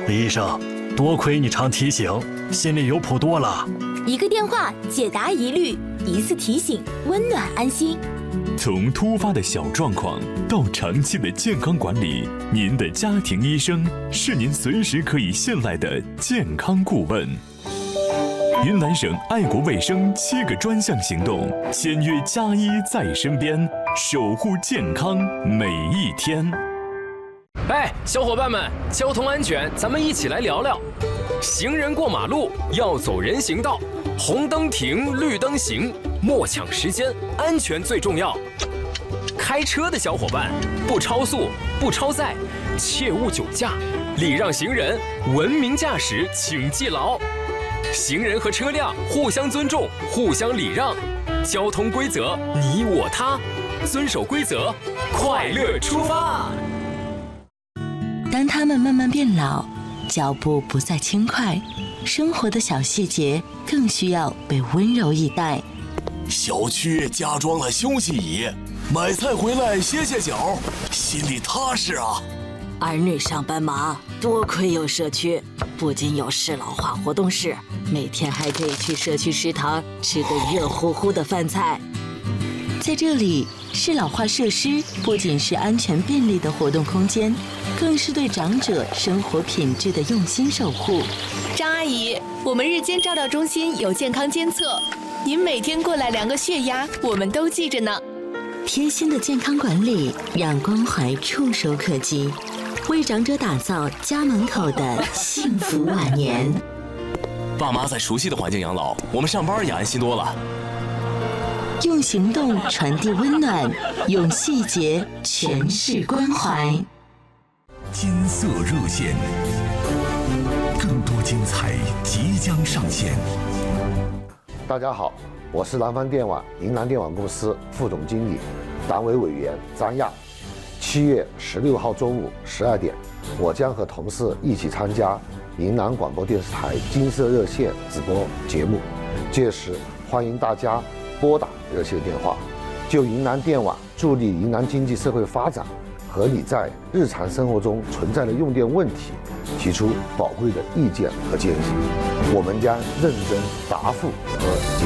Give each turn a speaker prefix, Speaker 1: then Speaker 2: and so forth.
Speaker 1: 李医生，多亏你常提醒，心里有谱多了。
Speaker 2: 一个电话解答疑虑，一次提醒温暖安心。
Speaker 3: 从突发的小状况到长期的健康管理，您的家庭医生是您随时可以信赖的健康顾问。云南省爱国卫生7个专项行动，签约加医在身边，守护健康每一天。
Speaker 4: 哎，小伙伴们，交通安全，咱们一起来聊聊。行人过马路要走人行道，红灯停，绿灯行，莫抢时间，安全最重要。开车的小伙伴，不超速，不超载，切勿酒驾，礼让行人，文明驾驶，请记牢。行人和车辆互相尊重，互相礼让，交通规则你我他，遵守规则，快乐出发。
Speaker 5: 当他们慢慢变老，脚步不再轻快，生活的小细节更需要被温柔以待。
Speaker 6: 小区加装了休息椅，买菜回来歇歇脚，心里踏实啊。
Speaker 7: 儿女上班忙，多亏有社区，不仅有适老化活动室，每天还可以去社区食堂吃个热乎乎的饭菜。
Speaker 5: 在这里，适老化设施不仅是安全便利的活动空间，更是对长者生活品质的用心守护。
Speaker 2: 张阿姨，我们日间照料中心有健康监测，您每天过来量个血压，我们都记着呢。
Speaker 5: 贴心的健康管理，让关怀触手可及，为长者打造家门口的幸福晚年。
Speaker 6: 爸妈在熟悉的环境养老，我们上班也安心多了。
Speaker 5: 用行动传递温暖，用细节诠释关怀。
Speaker 8: 金色热线，更多精彩即将上线。
Speaker 9: 大家好，我是南方电网云南电网公司副总经理、党委委员张亚。7月16号中午12点，我将和同事一起参加云南广播电视台金色热线直播节目，届时欢迎大家拨打热线电话，就云南电网助力云南经济社会发展和你在日常生活中存在的用电问题提出宝贵的意见和建议，我们将认真答复和解